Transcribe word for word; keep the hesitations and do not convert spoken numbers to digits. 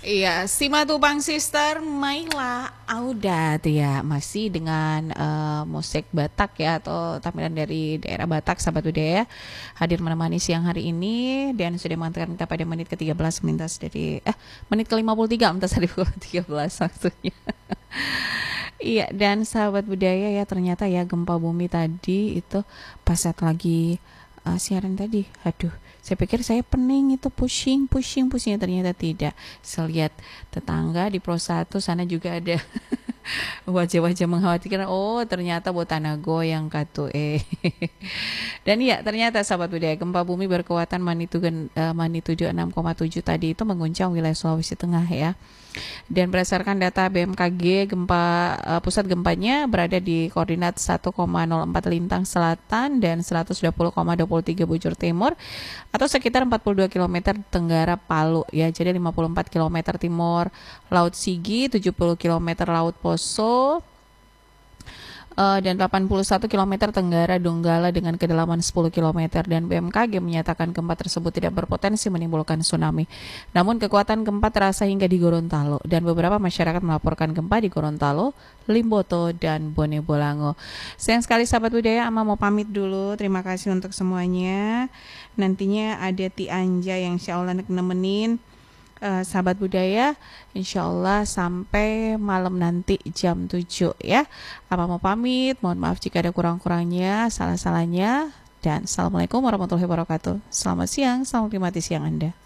Iya, Simatupang Sister Maila Audat ya, masih dengan eh, musik Batak ya, atau tampilan dari daerah Batak, sahabat budaya hadir menemani siang hari ini dan sudah mengantarkan kita pada menit ke tiga belas melintas dari eh menit ke lima puluh tiga melintas dari pukul tiga belas maksudnya. Iya, dan sahabat budaya ya, ternyata ya gempa bumi tadi itu pas saat lagi uh, siaran tadi. Aduh, saya pikir saya pening itu pusing, pusing, pusingnya ternyata tidak. Saya lihat tetangga di Pro satu sana juga ada wajah-wajah mengkhawatirkan. Oh, ternyata buat tanah goyang katu eh. Dan iya, ternyata sahabat budaya gempa bumi berkekuatan magnitudo uh, magnitudo enam koma tujuh tadi itu mengguncang wilayah Sulawesi Tengah ya. Dan berdasarkan data B M K G, gempa uh, pusat gempanya berada di koordinat satu koma nol empat lintang selatan dan seratus dua puluh koma dua puluh tiga bujur timur atau sekitar empat puluh dua kilometer tenggara Palu ya. Jadi lima puluh empat kilometer timur Laut Sigi, tujuh puluh kilometer Laut Poso, Uh, dan delapan puluh satu kilometer tenggara Donggala dengan kedalaman sepuluh kilometer, dan B M K G menyatakan gempa tersebut tidak berpotensi menimbulkan tsunami. Namun kekuatan gempa terasa hingga di Gorontalo dan beberapa masyarakat melaporkan gempa di Gorontalo, Limboto, dan Bone Bolango. Sayang sekali sahabat budaya, Ama mau pamit dulu. Terima kasih untuk semuanya. Nantinya ada Ti Anja yang insya Allah nemenin Uh, sahabat budaya, insya Allah sampai malam nanti jam tujuh ya. Apa mau pamit, mohon maaf jika ada kurang-kurangnya, salah-salahnya, dan Assalamualaikum warahmatullahi wabarakatuh. Selamat siang, selamat menikmati siang Anda.